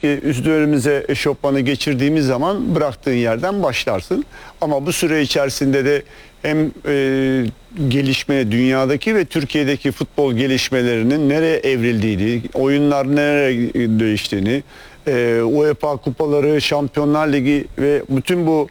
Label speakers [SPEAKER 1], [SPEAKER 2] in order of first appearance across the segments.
[SPEAKER 1] ki üstlerimize eşofmanı geçirdiğimiz zaman bıraktığın yerden başlarsın. Ama bu süre içerisinde de hem gelişme, dünyadaki ve Türkiye'deki futbol gelişmelerinin nereye evrildiğini, oyunlar nereye değiştiğini, UEFA kupaları, Şampiyonlar Ligi ve bütün bu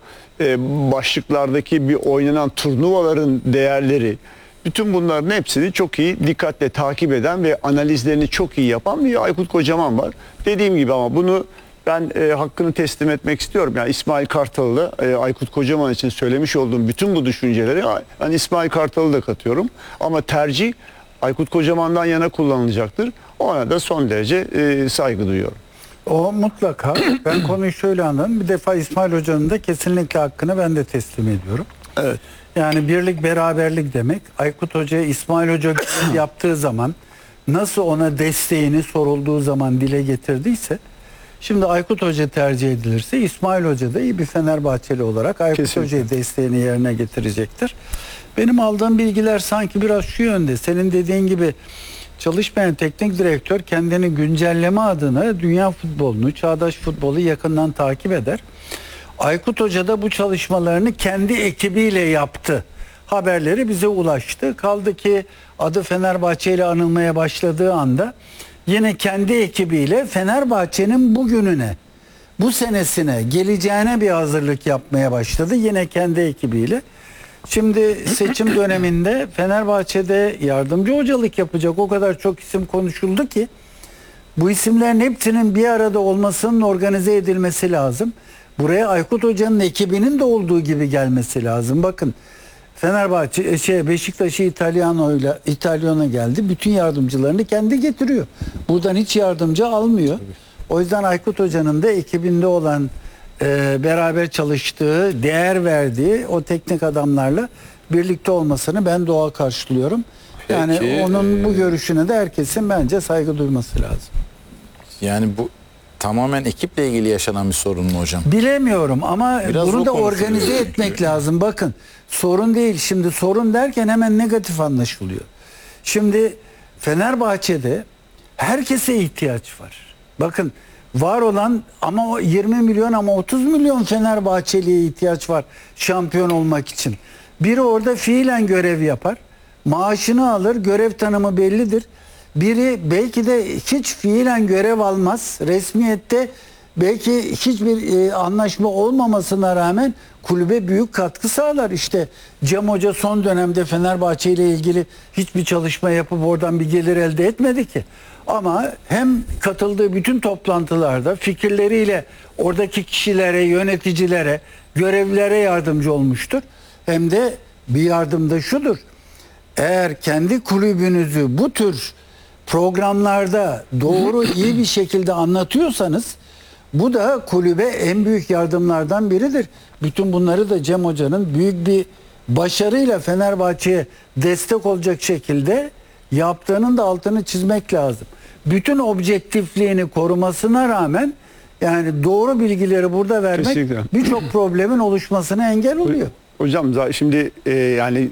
[SPEAKER 1] başlıklardaki bir oynanan turnuvaların değerleri, bütün bunların hepsini çok iyi dikkatle takip eden ve analizlerini çok iyi yapan bir Aykut Kocaman var. Dediğim gibi ama bunu ben hakkını teslim etmek istiyorum. Yani İsmail Kartal'ı Aykut Kocaman için söylemiş olduğum bütün bu düşünceleri ben İsmail Kartal'ı da katıyorum. Ama tercih Aykut Kocaman'dan yana kullanılacaktır. Ona da son derece saygı duyuyorum.
[SPEAKER 2] O mutlaka. Ben konuyu şöyle anladım. Bir defa İsmail Hoca'nın da kesinlikle hakkını ben de teslim ediyorum.
[SPEAKER 1] Evet.
[SPEAKER 2] Yani birlik beraberlik demek. Aykut Hoca'ya İsmail Hoca yaptığı zaman nasıl ona desteğini sorulduğu zaman dile getirdiyse, şimdi Aykut Hoca tercih edilirse İsmail Hoca da iyi bir Fenerbahçeli olarak Aykut Hoca'ya desteğini yerine getirecektir. Benim aldığım bilgiler sanki biraz şu yönde. Senin dediğin gibi çalışmayan teknik direktör kendini güncelleme adına dünya futbolunu, çağdaş futbolu yakından takip eder. Aykut Hoca da bu çalışmalarını kendi ekibiyle yaptı. Haberleri bize ulaştı. Kaldı ki adı Fenerbahçe ile anılmaya başladığı anda yine kendi ekibiyle Fenerbahçe'nin bugününe, bu senesine, geleceğine bir hazırlık yapmaya başladı. Yine kendi ekibiyle. Şimdi seçim döneminde Fenerbahçe'de yardımcı hocalık yapacak o kadar çok isim konuşuldu ki bu isimlerin hepsinin bir arada olmasının organize edilmesi lazım. Buraya Aykut Hoca'nın ekibinin de olduğu gibi gelmesi lazım. Bakın Fenerbahçe Beşiktaş'ı İtalyan'a geldi. Bütün yardımcılarını kendi getiriyor. Buradan hiç yardımcı almıyor. O yüzden Aykut Hoca'nın da ekibinde olan beraber çalıştığı, değer verdiği o teknik adamlarla birlikte olmasını ben doğal karşılıyorum. Yani
[SPEAKER 3] Peki,
[SPEAKER 2] onun bu görüşüne de herkesin bence saygı duyması lazım.
[SPEAKER 3] Yani bu tamamen ekiple ilgili yaşanan bir sorun mu hocam?
[SPEAKER 2] Bilemiyorum ama
[SPEAKER 3] Biraz
[SPEAKER 2] bunu
[SPEAKER 3] o
[SPEAKER 2] da
[SPEAKER 3] konuşuluyor.
[SPEAKER 2] organize etmek lazım. Bakın sorun değil. Şimdi sorun derken hemen negatif anlaşılıyor. Şimdi Fenerbahçe'de herkese ihtiyaç var. Bakın var olan ama o 20 milyon ama 30 milyon Fenerbahçeli'ye ihtiyaç var şampiyon olmak için. Biri orada fiilen görev yapar. Maaşını alır. Görev tanımı bellidir. Biri belki de hiç fiilen görev almaz. Resmiyette belki hiçbir anlaşma olmamasına rağmen kulübe büyük katkı sağlar. İşte Cem Hoca son dönemde Fenerbahçe ile ilgili hiçbir çalışma yapıp oradan bir gelir elde etmedi ki. Ama hem katıldığı bütün toplantılarda fikirleriyle oradaki kişilere, yöneticilere, görevlilere yardımcı olmuştur. Hem de bir yardım da şudur. Eğer kendi kulübünüzü bu tür programlarda doğru iyi bir şekilde anlatıyorsanız bu da kulübe en büyük yardımlardan biridir. Bütün bunları da Cem Hoca'nın büyük bir başarıyla Fenerbahçe'ye destek olacak şekilde yaptığının da altını çizmek lazım. Bütün objektifliğini korumasına rağmen yani doğru bilgileri burada vermek birçok problemin oluşmasına engel oluyor.
[SPEAKER 1] Hocam şimdi yani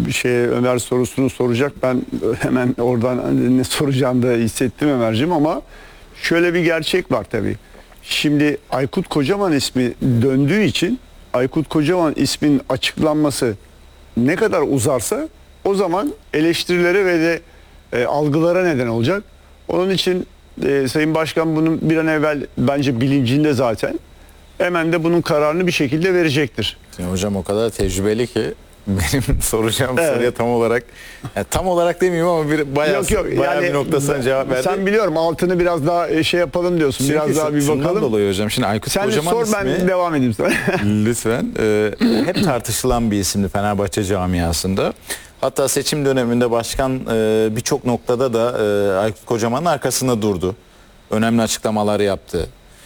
[SPEAKER 1] Ömer sorusunu soracak. Ben hemen oradan ne soracağını da hissettim Ömerciğim ama şöyle bir gerçek var tabii. Şimdi Aykut Kocaman ismi döndüğü için Aykut Kocaman ismin açıklanması ne kadar uzarsa o zaman eleştirilere ve de algılara neden olacak. Onun için Sayın Başkan bunun bir an evvel bence bilincinde zaten. Hemen de bunun kararını bir şekilde verecektir.
[SPEAKER 3] Yani hocam o kadar tecrübeli ki benim soracağım soruya tam olarak yani tam olarak demeyeyim ama bayağı yani, bir noktasına cevap verdi.
[SPEAKER 1] Sen biliyorum altını biraz daha yapalım diyorsun.
[SPEAKER 3] Çünkü
[SPEAKER 1] biraz daha bir bakalım.
[SPEAKER 3] Dolayı hocam. Şimdi Aykut
[SPEAKER 1] sen
[SPEAKER 3] Kocaman
[SPEAKER 1] sor
[SPEAKER 3] ismi,
[SPEAKER 1] ben devam edeyim sana.
[SPEAKER 3] Lütfen. Hep tartışılan bir isimdi Fenerbahçe camiasında. Hatta seçim döneminde başkan birçok noktada da Aykut Kocaman'ın arkasında durdu. Önemli açıklamalar yaptı.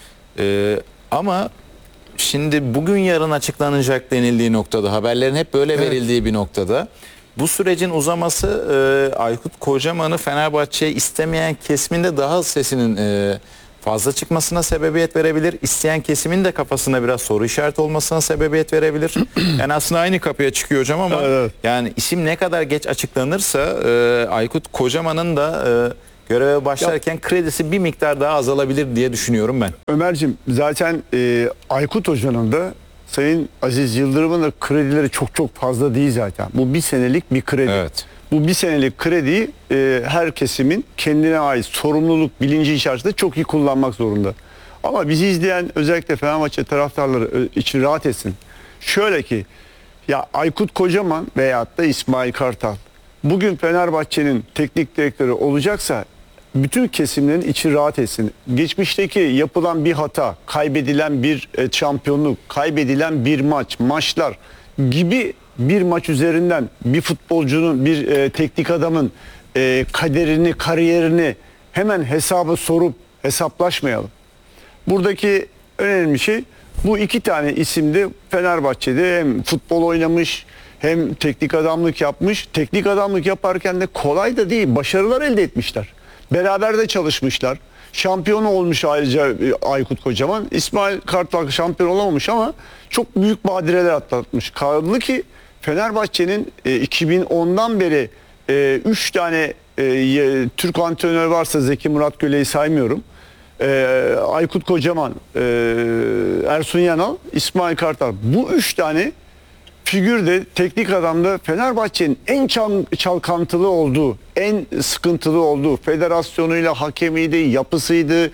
[SPEAKER 3] Ama şimdi bugün yarın açıklanacak denildiği noktada, haberlerin hep böyle verildiği bir noktada bu sürecin uzaması Aykut Kocaman'ı Fenerbahçe'ye istemeyen kesiminde daha sesinin fazla çıkmasına sebebiyet verebilir. İsteyen kesimin de kafasında biraz soru işareti olmasına sebebiyet verebilir. Yani aslında aynı kapıya çıkıyor hocam ama yani isim ne kadar geç açıklanırsa Aykut Kocaman'ın da göreve başlarken kredisi bir miktar daha azalabilir diye düşünüyorum ben.
[SPEAKER 1] Ömerciğim zaten Aykut Hoca'nın da Sayın Aziz Yıldırım'ın da kredileri çok çok fazla değil zaten. Bu bir senelik bir kredi.
[SPEAKER 3] Evet.
[SPEAKER 1] Bu bir senelik krediyi her kesimin kendine ait sorumluluk bilinci içerisinde çok iyi kullanmak zorunda. Ama bizi izleyen özellikle Fenerbahçe taraftarları için rahat etsin. Şöyle ki ya Aykut Kocaman veyahut da İsmail Kartal bugün Fenerbahçe'nin teknik direktörü olacaksa bütün kesimlerin içi rahat etsin. Geçmişteki yapılan bir hata, kaybedilen bir şampiyonluk, kaybedilen bir maçlar gibi bir maç üzerinden bir futbolcunun, bir teknik adamın kaderini, kariyerini hemen hesabı sorup hesaplaşmayalım. Buradaki önemli şey bu iki tane isimde Fenerbahçe'de hem futbol oynamış hem teknik adamlık yapmış. Teknik adamlık yaparken de kolay da değil, başarılar elde etmişler. Beraber de çalışmışlar. Şampiyon olmuş ayrıca Aykut Kocaman. İsmail Kartal şampiyon olamamış ama çok büyük badireler atlatmış. Kaldı ki Fenerbahçe'nin 2010'dan beri 3 tane Türk antrenör varsa Zeki Murat Göle'yi saymıyorum. Aykut Kocaman, Ersun Yanal, İsmail Kartal. Bu 3 tane figür de teknik adamda Fenerbahçe'nin en çalkantılı olduğu, en sıkıntılı olduğu federasyonuyla, hakemiydi, yapısıydı,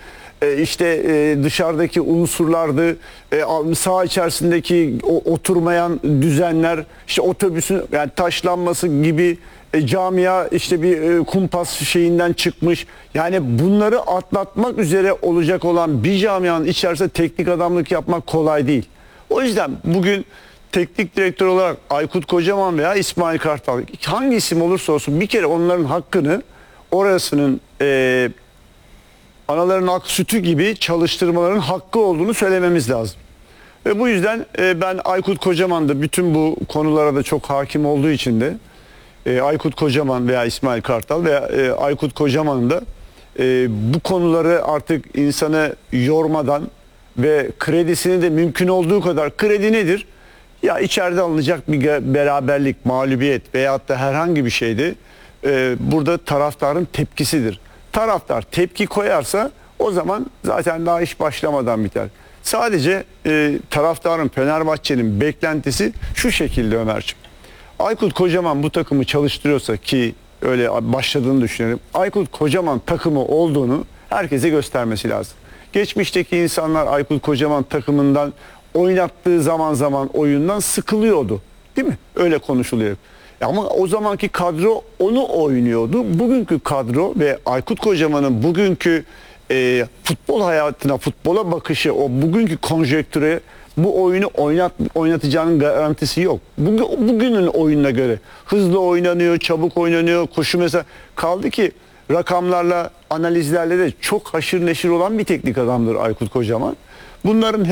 [SPEAKER 1] dışarıdaki unsurlardı, saha içerisindeki oturmayan düzenler, işte otobüsün yani taşlanması gibi camia bir kumpas şeyinden çıkmış. Yani bunları atlatmak üzere olacak olan bir camianın içerisinde teknik adamlık yapmak kolay değil. O yüzden bugün teknik direktör olarak Aykut Kocaman veya İsmail Kartal hangi isim olursa olsun bir kere onların hakkını orasının anaların ak sütü gibi çalıştırmaların hakkı olduğunu söylememiz lazım. Ve bu yüzden ben Aykut Kocaman da bütün bu konulara da çok hakim olduğu için de Aykut Kocaman veya İsmail Kartal veya Aykut Kocaman'ın da bu konuları artık insanı yormadan ve kredisini de mümkün olduğu kadar kredi nedir? Ya içeride alınacak bir beraberlik, mağlubiyet veyahut da herhangi bir şeydi. Burada taraftarın tepkisidir. Taraftar tepki koyarsa o zaman zaten daha iş başlamadan biter. Sadece taraftarın, Fenerbahçe'nin beklentisi şu şekilde Ömerciğim. Aykut Kocaman bu takımı çalıştırıyorsa ki öyle başladığını düşünelim. Aykut Kocaman takımı olduğunu herkese göstermesi lazım. Geçmişteki insanlar Aykut Kocaman takımından oynattığı zaman oyundan sıkılıyordu. Değil mi? Öyle konuşuluyor. Ama o zamanki kadro onu oynuyordu. Bugünkü kadro ve Aykut Kocaman'ın bugünkü futbol hayatına, futbola bakışı, o bugünkü konjektüre bu oyunu oynatacağının garantisi yok. Bugünün oyununa göre hızlı oynanıyor, çabuk oynanıyor, koşu mesela kaldı ki rakamlarla, analizlerle de çok haşır neşir olan bir teknik adamdır Aykut Kocaman. Bunların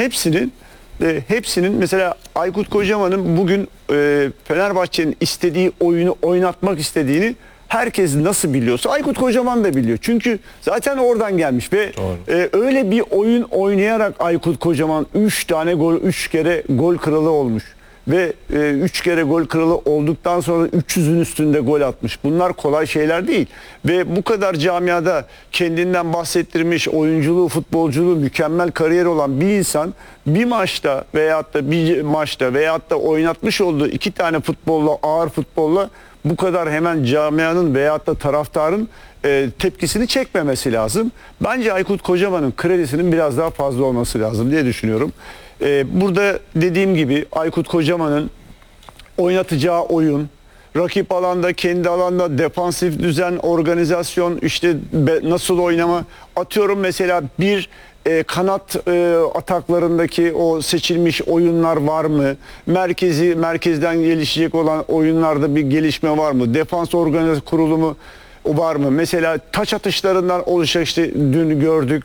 [SPEAKER 1] hepsinin mesela Aykut Kocaman'ın bugün Fenerbahçe'nin istediği oyunu oynatmak istediğini herkes nasıl biliyorsa Aykut Kocaman da biliyor. Çünkü zaten oradan gelmiş ve öyle bir oyun oynayarak Aykut Kocaman 3 kere gol kralı olmuş. Ve 3 kere gol kralı olduktan sonra 300'ün üstünde gol atmış. Bunlar kolay şeyler değil. Ve bu kadar camiada kendinden bahsettirmiş, oyunculuğu, futbolculuğu mükemmel kariyer olan bir insan bir maçta veyahut da oynatmış olduğu 2 tane ağır futbolla bu kadar hemen camianın veyahut da taraftarın tepkisini çekmemesi lazım. Bence Aykut Kocaman'ın kredisinin biraz daha fazla olması lazım diye düşünüyorum. Burada dediğim gibi Aykut Kocaman'ın oynatacağı oyun, rakip alanda, kendi alanda defansif düzen, organizasyon, nasıl oynama, atıyorum mesela bir kanat ataklarındaki o seçilmiş oyunlar var mı? Merkezden gelişecek olan oyunlarda bir gelişme var mı? Defans organizasyon kurulumu var mı? Mesela taç atışlarından olacak dün gördük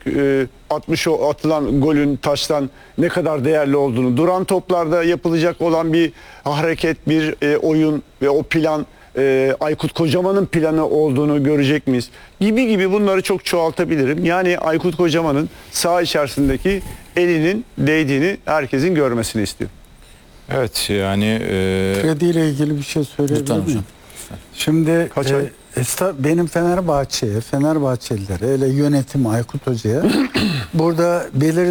[SPEAKER 1] atılan golün taçtan ne kadar değerli olduğunu. Duran toplarda yapılacak olan bir hareket, bir oyun ve o plan Aykut Kocaman'ın planı olduğunu görecek miyiz? Gibi bunları çok çoğaltabilirim. Yani Aykut Kocaman'ın saha içerisindeki elinin değdiğini herkesin görmesini istiyorum.
[SPEAKER 3] Evet yani
[SPEAKER 2] krediyle ilgili bir şey söyleyebilir
[SPEAKER 3] lütfen
[SPEAKER 2] miyim?
[SPEAKER 3] hocam.
[SPEAKER 2] Şimdi
[SPEAKER 1] Kaç ay?
[SPEAKER 2] Benim Fenerbahçe'ye, Fenerbahçelilere, hele yönetim Aykut Hoca'ya burada belirli